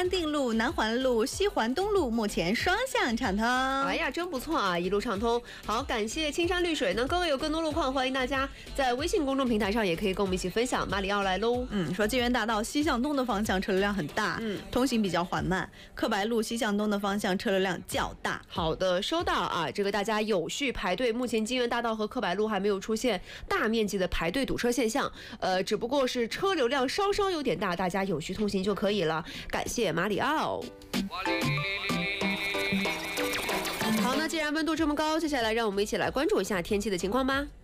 安定路、南环路、西环东路目前双向畅通。 哎呀，真不错啊，一路畅通。好，感谢青山绿水呢。各位有更多路况，欢迎大家在微信公众平台上也可以跟我们一起分享。马里奥来喽。 说金源大道西向东的方向车流量很大，通行比较缓慢。克白路西向东的方向车流量较大。 好的，收到啊，这个大家有序排队。目前金源大道和克白路还没有出现大面积的排队堵车现象，只不过是车流量稍稍有点大，大家有序通行就可以了。感谢马里奥。好，那既然温度这么高，接下来让我们一起来关注一下天气的情况吧。